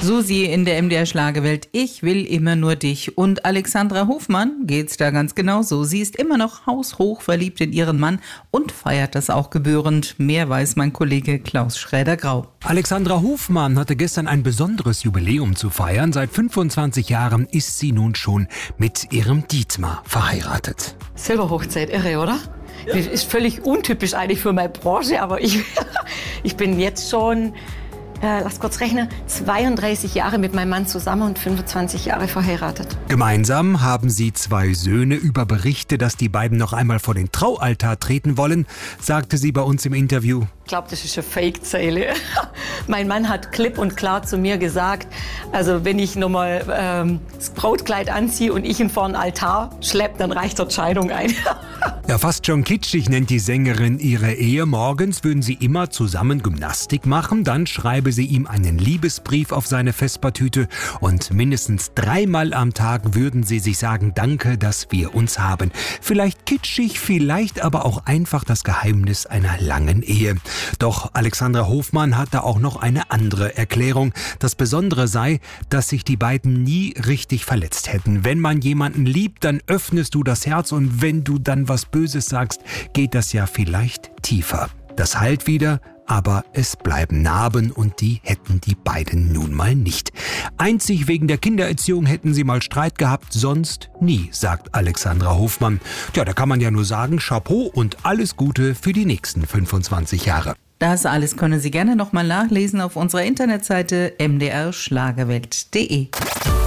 Susi in der MDR Schlagerwelt, ich will immer nur dich. Und Alexandra Hofmann geht's da ganz genauso. Sie ist immer noch haushoch verliebt in ihren Mann und feiert das auch gebührend. Mehr weiß mein Kollege Klaus Schräder-Grau. Alexandra Hofmann hatte gestern ein besonderes Jubiläum zu feiern. Seit 25 Jahren ist sie nun schon mit ihrem Dietmar verheiratet. Silberhochzeit, irre, oder? Ja. Das ist völlig untypisch eigentlich für meine Branche, aber ich bin jetzt schon... lass kurz rechnen, 32 Jahre mit meinem Mann zusammen und 25 Jahre verheiratet. Gemeinsam haben sie 2 Söhne. Über Berichte, dass die beiden noch einmal vor den Traualtar treten wollen, sagte sie bei uns im Interview. Ich glaube, das ist eine Fake-Zeile. Mein Mann hat klipp und klar zu mir gesagt, also wenn ich nochmal das Brautkleid anziehe und ich ihn vor den Altar schleppe, dann reicht die Scheidung ein. Ja, fast schon kitschig nennt die Sängerin ihre Ehe. Morgens würden sie immer zusammen Gymnastik machen, dann schreibe sie ihm einen Liebesbrief auf seine Vespertüte und mindestens 3-mal am Tag würden sie sich sagen, danke, dass wir uns haben. Vielleicht kitschig, vielleicht aber auch einfach das Geheimnis einer langen Ehe. Doch Alexandra Hofmann hat da auch noch eine andere Erklärung. Das Besondere sei, dass sich die beiden nie richtig verletzt hätten. Wenn man jemanden liebt, dann öffnest du das Herz und wenn du dann was Böses sagst, geht das ja vielleicht tiefer. Das heilt wieder, aber es bleiben Narben und die hätten die beiden nun mal nicht. Einzig wegen der Kindererziehung hätten sie mal Streit gehabt, sonst nie, sagt Alexandra Hofmann. Tja, da kann man ja nur sagen, Chapeau und alles Gute für die nächsten 25 Jahre. Das alles können Sie gerne nochmal nachlesen auf unserer Internetseite mdrschlagerwelt.de.